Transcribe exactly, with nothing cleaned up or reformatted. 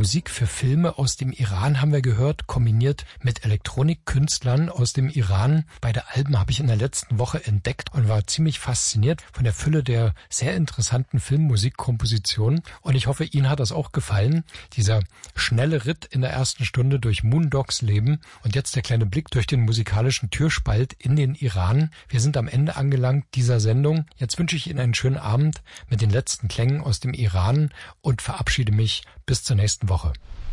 Musik für Filme aus dem Iran haben wir gehört, kombiniert mit Elektronikkünstlern aus dem Iran. Beide Alben habe ich in der letzten Woche entdeckt und war ziemlich fasziniert von der Fülle der sehr interessanten Filmmusikkompositionen. Und ich hoffe, Ihnen hat das auch gefallen. Dieser schnelle Ritt in der ersten Stunde durch Moondogs Leben und jetzt der kleine Blick durch den musikalischen Türspalt in den Iran. Wir sind am Ende angelangt dieser Sendung. Jetzt wünsche ich Ihnen einen schönen Abend mit den letzten Klängen aus dem Iran und verabschiede mich bis zur nächsten Woche.